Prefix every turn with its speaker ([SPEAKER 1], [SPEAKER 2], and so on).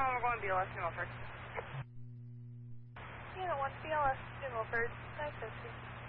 [SPEAKER 1] we're going BLS New Milford.
[SPEAKER 2] Unit 1 BLS New Milford, 950.